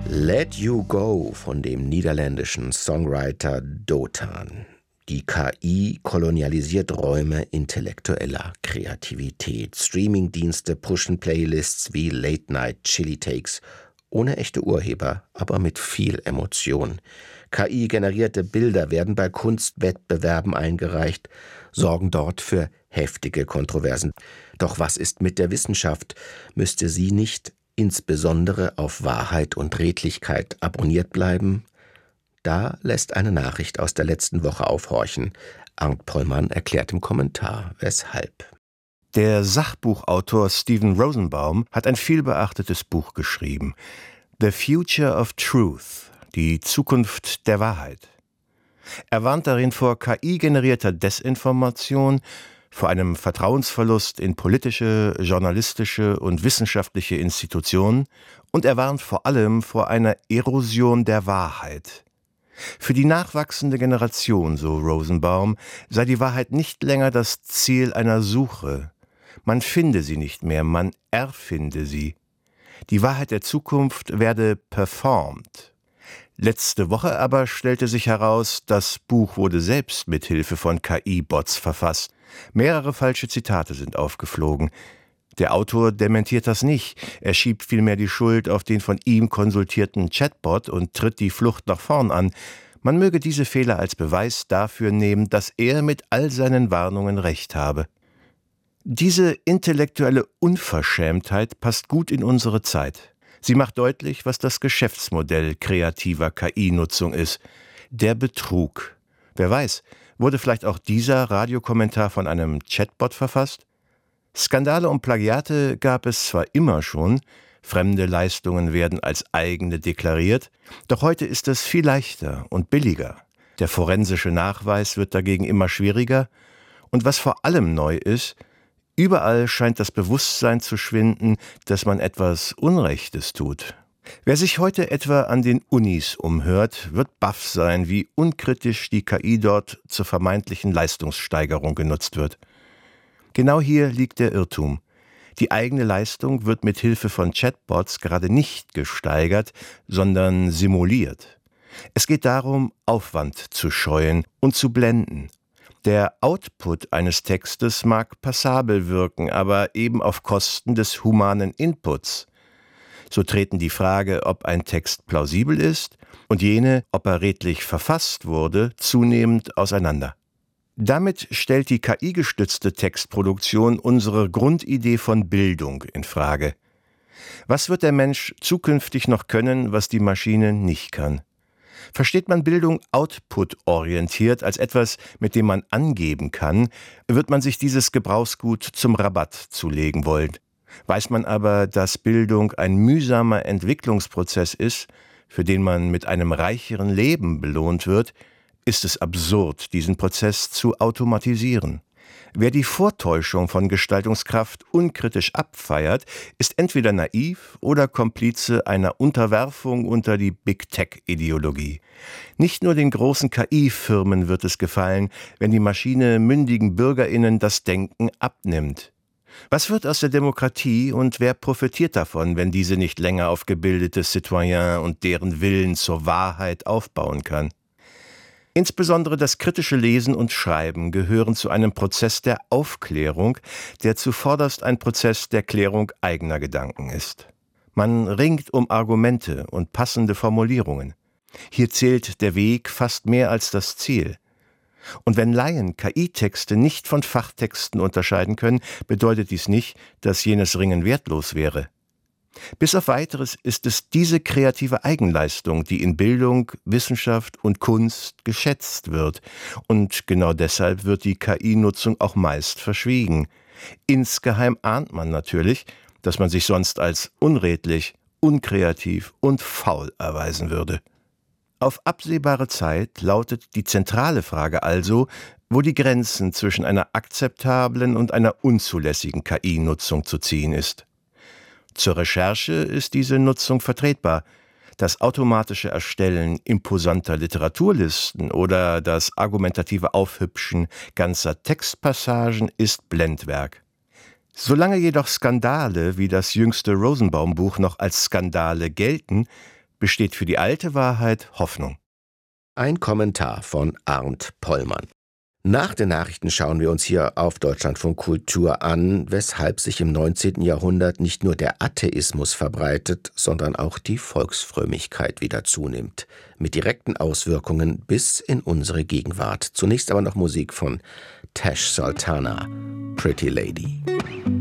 Let You Go von dem niederländischen Songwriter Dotan. Die KI kolonialisiert Räume intellektueller Kreativität. Streamingdienste pushen Playlists wie Late Night Chili Takes, ohne echte Urheber, aber mit viel Emotion. KI-generierte Bilder werden bei Kunstwettbewerben eingereicht, sorgen dort für heftige Kontroversen. Doch was ist mit der Wissenschaft? Müsste sie nicht insbesondere auf Wahrheit und Redlichkeit abonniert bleiben? Da lässt eine Nachricht aus der letzten Woche aufhorchen. Arndt Pollmann erklärt im Kommentar, weshalb. Der Sachbuchautor Stephen Rosenbaum hat ein vielbeachtetes Buch geschrieben. The Future of Truth, die Zukunft der Wahrheit. Er warnt darin vor KI-generierter Desinformation, vor einem Vertrauensverlust in politische, journalistische und wissenschaftliche Institutionen und er warnt vor allem vor einer Erosion der Wahrheit. Für die nachwachsende Generation, so Rosenbaum, sei die Wahrheit nicht länger das Ziel einer Suche. Man finde sie nicht mehr, man erfinde sie. Die Wahrheit der Zukunft werde performt. Letzte Woche aber stellte sich heraus, das Buch wurde selbst mit Hilfe von KI-Bots verfasst. Mehrere falsche Zitate sind aufgeflogen. Der Autor dementiert das nicht. Er schiebt vielmehr die Schuld auf den von ihm konsultierten Chatbot und tritt die Flucht nach vorn an. Man möge diese Fehler als Beweis dafür nehmen, dass er mit all seinen Warnungen recht habe. Diese intellektuelle Unverschämtheit passt gut in unsere Zeit. Sie macht deutlich, was das Geschäftsmodell kreativer KI-Nutzung ist. Der Betrug. Wer weiß, wurde vielleicht auch dieser Radiokommentar von einem Chatbot verfasst? Skandale um Plagiate gab es zwar immer schon, fremde Leistungen werden als eigene deklariert, doch heute ist es viel leichter und billiger. Der forensische Nachweis wird dagegen immer schwieriger und was vor allem neu ist, überall scheint das Bewusstsein zu schwinden, dass man etwas Unrechtes tut. Wer sich heute etwa an den Unis umhört, wird baff sein, wie unkritisch die KI dort zur vermeintlichen Leistungssteigerung genutzt wird. Genau hier liegt der Irrtum. Die eigene Leistung wird mit Hilfe von Chatbots gerade nicht gesteigert, sondern simuliert. Es geht darum, Aufwand zu scheuen und zu blenden. Der Output eines Textes mag passabel wirken, aber eben auf Kosten des humanen Inputs. So treten die Frage, ob ein Text plausibel ist, und jene, ob er redlich verfasst wurde, zunehmend auseinander. Damit stellt die KI-gestützte Textproduktion unsere Grundidee von Bildung in Frage. Was wird der Mensch zukünftig noch können, was die Maschine nicht kann? Versteht man Bildung output-orientiert als etwas, mit dem man angeben kann, wird man sich dieses Gebrauchsgut zum Rabatt zulegen wollen. Weiß man aber, dass Bildung ein mühsamer Entwicklungsprozess ist, für den man mit einem reicheren Leben belohnt wird, ist es absurd, diesen Prozess zu automatisieren. Wer die Vortäuschung von Gestaltungskraft unkritisch abfeiert, ist entweder naiv oder Komplize einer Unterwerfung unter die Big-Tech-Ideologie. Nicht nur den großen KI-Firmen wird es gefallen, wenn die Maschine mündigen BürgerInnen das Denken abnimmt. Was wird aus der Demokratie und wer profitiert davon, wenn diese nicht länger auf gebildete Citoyens und deren Willen zur Wahrheit aufbauen kann? Insbesondere das kritische Lesen und Schreiben gehören zu einem Prozess der Aufklärung, der zuvorderst ein Prozess der Klärung eigener Gedanken ist. Man ringt um Argumente und passende Formulierungen. Hier zählt der Weg fast mehr als das Ziel. Und wenn Laien KI-Texte nicht von Fachtexten unterscheiden können, bedeutet dies nicht, dass jenes Ringen wertlos wäre. Bis auf Weiteres ist es diese kreative Eigenleistung, die in Bildung, Wissenschaft und Kunst geschätzt wird. Und genau deshalb wird die KI-Nutzung auch meist verschwiegen. Insgeheim ahnt man natürlich, dass man sich sonst als unredlich, unkreativ und faul erweisen würde. Auf absehbare Zeit lautet die zentrale Frage also, wo die Grenzen zwischen einer akzeptablen und einer unzulässigen KI-Nutzung zu ziehen ist. Zur Recherche ist diese Nutzung vertretbar. Das automatische Erstellen imposanter Literaturlisten oder das argumentative Aufhübschen ganzer Textpassagen ist Blendwerk. Solange jedoch Skandale wie das jüngste Rosenbaum-Buch noch als Skandale gelten, besteht für die alte Wahrheit Hoffnung. Ein Kommentar von Arndt Pollmann. Nach den Nachrichten schauen wir uns hier auf Deutschlandfunk Kultur an, weshalb sich im 19. Jahrhundert nicht nur der Atheismus verbreitet, sondern auch die Volksfrömmigkeit wieder zunimmt, mit direkten Auswirkungen bis in unsere Gegenwart. Zunächst aber noch Musik von Tash Sultana, Pretty Lady.